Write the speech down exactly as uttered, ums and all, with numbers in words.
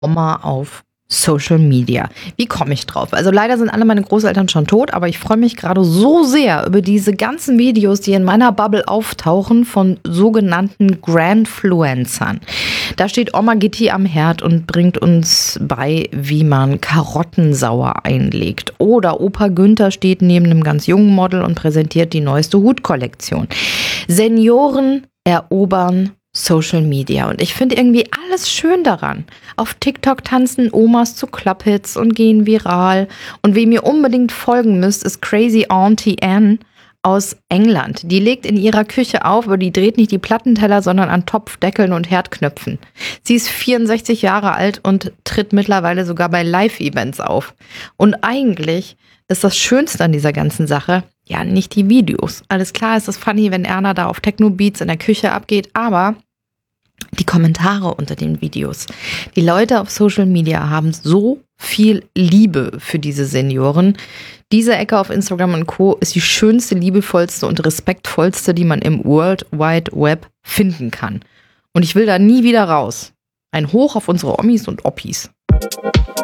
Oma auf Social Media. Wie komme ich drauf? Also leider sind alle meine Großeltern schon tot, aber ich freue mich gerade so sehr über diese ganzen Videos, die in meiner Bubble auftauchen von sogenannten Grandfluencern. Da steht Oma Gitti am Herd und bringt uns bei, wie man Karotten sauer einlegt. Oder Opa Günther steht neben einem ganz jungen Model und präsentiert die neueste Hutkollektion. Senioren erobern Social Media. Und ich finde irgendwie alles schön daran. Auf TikTok tanzen Omas zu Clubhits und gehen viral. Und wem ihr unbedingt folgen müsst, ist Crazy Auntie Anne aus England. Die legt in ihrer Küche auf, aber die dreht nicht die Plattenteller, sondern an Topfdeckeln und Herdknöpfen. Sie ist vierundsechzig Jahre alt und tritt mittlerweile sogar bei Live-Events auf. Und eigentlich ist das Schönste an dieser ganzen Sache, ja, nicht die Videos. Alles klar, ist das funny, wenn Erna da auf Techno-Beats in der Küche abgeht, aber die Kommentare unter den Videos. Die Leute auf Social Media haben so viel Liebe für diese Senioren. Diese Ecke auf Instagram und Co. ist die schönste, liebevollste und respektvollste, die man im World Wide Web finden kann. Und ich will da nie wieder raus. Ein Hoch auf unsere Omis und Oppis.